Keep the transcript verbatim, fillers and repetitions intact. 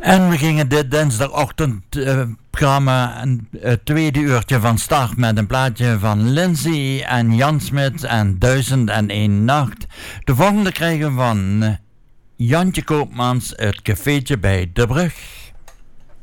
En we gingen dit dinsdagochtendprogramma, uh, het tweede uurtje van start met een plaatje van Lindsay en Jan Smit en Duizend en één Nacht. De volgende krijgen we van Jantje Koopmans, het cafeetje bij De Brug.